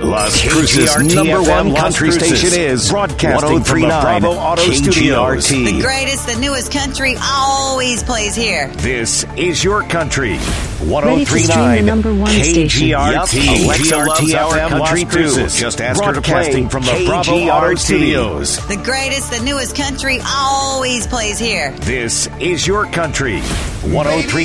Las Cruces' number one country station is broadcasting from the Bravo Auto Studios. The greatest, the newest country always plays here. This is your country. Ready to stream the number one station. KGRT. Alexa loves our country too. Just ask her to play from the Bravo Auto Studios. The greatest, the newest country always plays here. This is your country. 103.